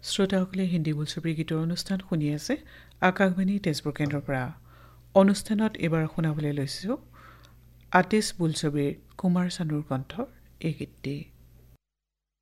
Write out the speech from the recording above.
শ্ৰোতাসকলে হিন্দী বোলছবিৰ গীতৰ অনুষ্ঠান শুনি আছে আকাশবাণী তেজপুৰ কেন্দ্ৰৰ পৰা। অনুষ্ঠানত এইবাৰ শুনাবলৈ লৈছোঁ আতিশ বোলছবিৰ কুমাৰ চানুৰ কণ্ঠৰ এই গীতটি।